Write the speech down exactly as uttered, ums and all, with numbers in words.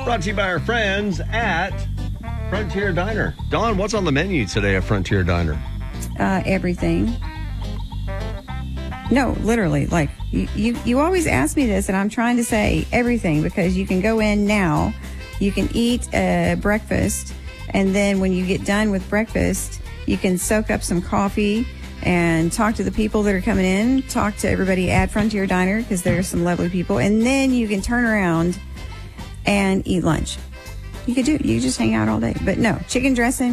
Brought to you by our friends at Frontier Diner. Dawn, what's on the menu today at Frontier Diner? Uh, everything. No, literally. Like, you, you, you always ask me this, and I'm trying to say everything because you can go in now, you can eat uh, breakfast, and then when you get done with breakfast, you can soak up some coffee and talk to the people that are coming in, talk to everybody at Frontier Diner because there's some lovely people, and then you can turn around and eat lunch. You could do, you could just hang out all day. But no, chicken dressing.